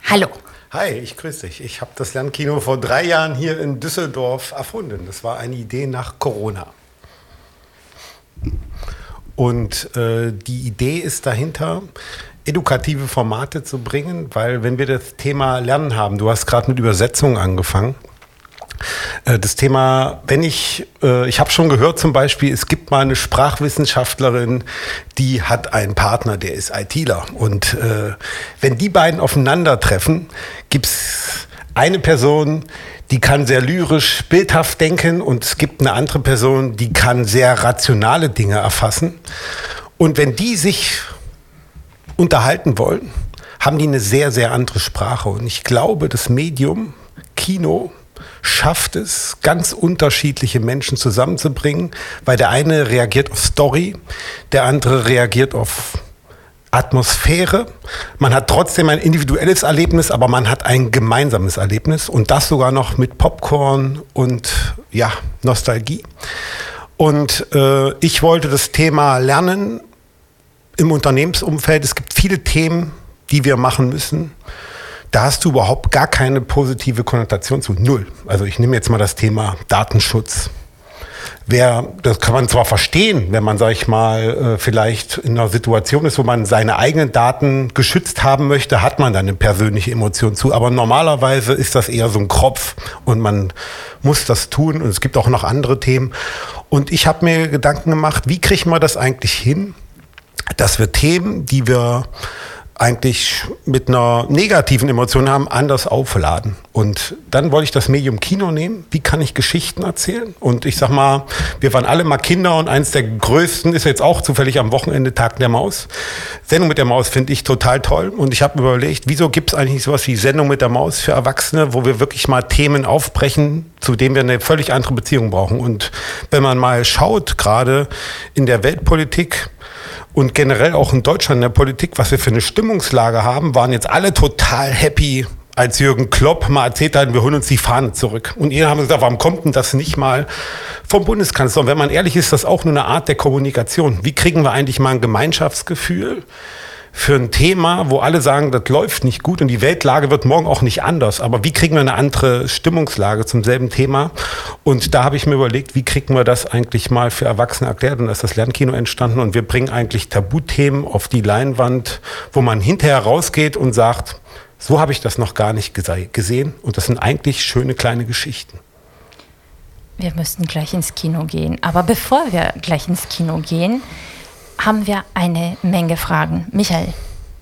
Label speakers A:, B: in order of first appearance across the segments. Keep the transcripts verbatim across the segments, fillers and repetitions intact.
A: Hallo.
B: Hi, ich grüße dich. Ich habe das Lernkino vor drei Jahren hier in Düsseldorf erfunden. Das war eine Idee nach Corona. Und äh, die Idee ist dahinter, edukative Formate zu bringen, weil wenn wir das Thema Lernen haben, du hast gerade mit Übersetzung angefangen, äh, das Thema, wenn ich, äh, ich habe schon gehört zum Beispiel, es gibt mal eine Sprachwissenschaftlerin, die hat einen Partner, der ist ITler. Und äh, wenn die beiden aufeinandertreffen, gibt es eine Person, die kann sehr lyrisch, bildhaft denken, und es gibt eine andere Person, die kann sehr rationale Dinge erfassen. Und wenn die sich unterhalten wollen, haben die eine sehr, sehr andere Sprache. Und ich glaube, das Medium Kino schafft es, ganz unterschiedliche Menschen zusammenzubringen, weil der eine reagiert auf Story, der andere reagiert auf Atmosphäre. Man hat trotzdem ein individuelles Erlebnis, aber man hat ein gemeinsames Erlebnis, und das sogar noch mit Popcorn und ja, Nostalgie. Und äh, ich wollte das Thema Lernen im Unternehmensumfeld. Es gibt viele Themen, die wir machen müssen. Da hast du überhaupt gar keine positive Konnotation zu. Null. Also ich nehme jetzt mal das Thema Datenschutz. Wer, das kann man zwar verstehen, wenn man, sag ich mal, vielleicht in einer Situation ist, wo man seine eigenen Daten geschützt haben möchte, hat man dann eine persönliche Emotion zu. Aber normalerweise ist das eher so ein Kropf und man muss das tun. Und es gibt auch noch andere Themen. Und ich habe mir Gedanken gemacht, wie kriegen wir das eigentlich hin, dass wir Themen, die wir eigentlich mit einer negativen Emotion haben, anders aufladen. Und dann wollte ich das Medium Kino nehmen. Wie kann ich Geschichten erzählen? Und ich sag mal, wir waren alle mal Kinder, und eins der größten ist jetzt auch zufällig am Wochenende Tag der Maus. Sendung mit der Maus finde ich total toll. Und ich habe mir überlegt, wieso gibt es eigentlich sowas wie Sendung mit der Maus für Erwachsene, wo wir wirklich mal Themen aufbrechen, zu denen wir eine völlig andere Beziehung brauchen. Und wenn man mal schaut, gerade in der Weltpolitik, und generell auch in Deutschland in der Politik, was wir für eine Stimmungslage haben, waren jetzt alle total happy, als Jürgen Klopp mal erzählt hat, wir holen uns die Fahne zurück. Und ihr haben gesagt, warum kommt denn das nicht mal vom Bundeskanzler? Und wenn man ehrlich ist, ist das auch nur eine Art der Kommunikation. Wie kriegen wir eigentlich mal ein Gemeinschaftsgefühl für ein Thema, wo alle sagen, das läuft nicht gut und die Weltlage wird morgen auch nicht anders. Aber wie kriegen wir eine andere Stimmungslage zum selben Thema? Und da habe ich mir überlegt, wie kriegen wir das eigentlich mal für Erwachsene erklärt? Und da ist das Lernkino entstanden, und wir bringen eigentlich Tabuthemen auf die Leinwand, wo man hinterher rausgeht und sagt, so habe ich das noch gar nicht gese- gesehen. Und das sind eigentlich schöne kleine Geschichten.
A: Wir müssten gleich ins Kino gehen. Aber bevor wir gleich ins Kino gehen, haben wir eine Menge Fragen. Michael.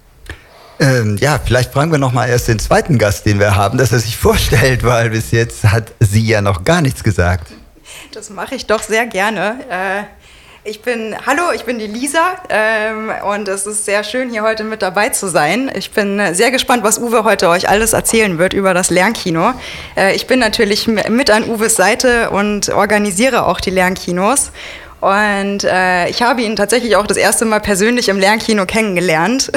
C: Ähm, ja, vielleicht fragen wir noch mal erst den zweiten Gast, den wir haben, dass er sich vorstellt, weil bis jetzt hat sie ja noch gar nichts gesagt.
D: Das mache ich doch sehr gerne. Äh, ich bin, hallo, ich bin die Lisa, ähm, und es ist sehr schön, hier heute mit dabei zu sein. Ich bin sehr gespannt, was Uwe heute euch alles erzählen wird über das Lernkino. Äh, ich bin natürlich mit an Uwes Seite und organisiere auch die Lernkinos. Und äh, ich habe ihn tatsächlich auch das erste Mal persönlich im Lernkino kennengelernt.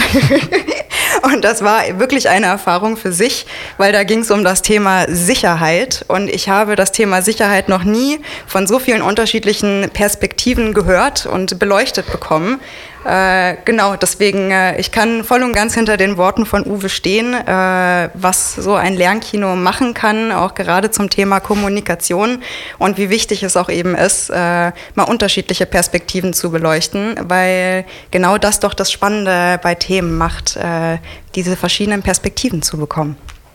D: Und das war wirklich eine Erfahrung für sich, weil da ging es um das Thema Sicherheit. Und ich habe das Thema Sicherheit noch nie von so vielen unterschiedlichen Perspektiven gehört und beleuchtet bekommen. Äh, genau, deswegen, äh, ich kann voll und ganz hinter den Worten von Uwe stehen, äh, was so ein Lernkino machen kann, auch gerade zum Thema Kommunikation, und wie wichtig es auch eben ist, äh, mal unterschiedliche Perspektiven zu beleuchten, weil genau das doch das Spannende bei Themen macht, äh, diese verschiedenen Perspektiven zu bekommen.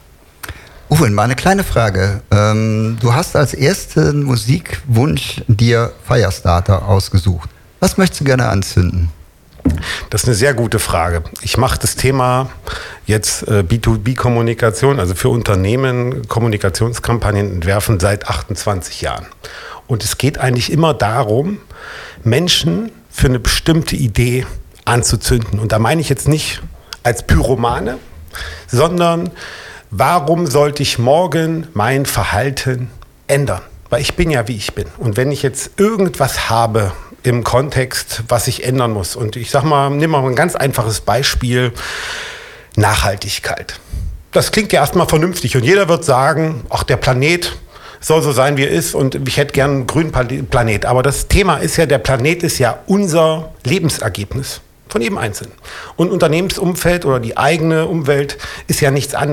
C: Uwe, mal eine kleine Frage. Ähm, du hast als ersten Musikwunsch dir Firestarter ausgesucht. Was möchtest du gerne anzünden?
B: Das ist eine sehr gute Frage. Ich mache das Thema jetzt äh, B zwei B-Kommunikation, also für Unternehmen Kommunikationskampagnen entwerfen, seit achtundzwanzig Jahren. Und es geht eigentlich immer darum, Menschen für eine bestimmte Idee anzuzünden. Und da meine ich jetzt nicht als Pyromane, sondern warum sollte ich morgen mein Verhalten ändern? Weil ich bin ja, wie ich bin. Und wenn ich jetzt irgendwas habe im Kontext, was ich ändern muss. Und ich sag mal, nimm mal ein ganz einfaches Beispiel: Nachhaltigkeit. Das klingt ja erstmal vernünftig, und jeder wird sagen, ach, der Planet soll so sein, wie er ist, und ich hätte gern einen grünen Planet. Aber das Thema ist ja, der Planet ist ja unser Lebensergebnis von jedem Einzelnen. Und Unternehmensumfeld oder die eigene Umwelt ist ja nichts anderes.